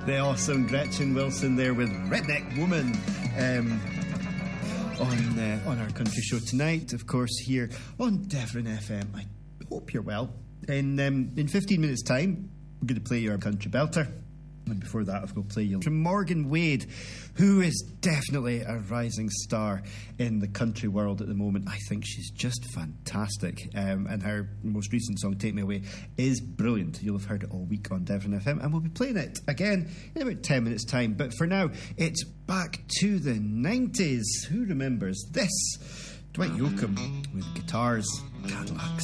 The awesome Gretchen Wilson there with Redneck Woman on our country show tonight, of course, here on Devon FM. I hope you're well. In 15 minutes' time, we're going to play your country belter. And before that, I've got to play you from Morgan Wade, who is definitely a rising star in the country world at the moment. I think she's just fantastic. And her most recent song, Take Me Away, is brilliant. You'll have heard it all week on Devon FM, and we'll be playing it again in about 10 minutes' time. But for now, it's back to the 90s. Who remembers this? Dwight Yoakam with guitars, Cadillacs.